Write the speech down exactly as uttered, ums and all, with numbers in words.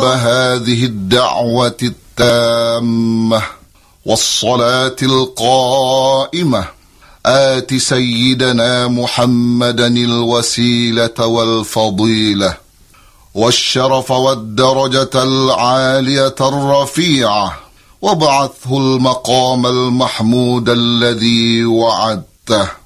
رب هذه الدعوة التامة والصلاة القائمة آت سيدنا محمدا الوسيلة والفضيلة والشرف والدرجة العالية الرفيعة، وابعثه المقام المحمود الذي وعدته.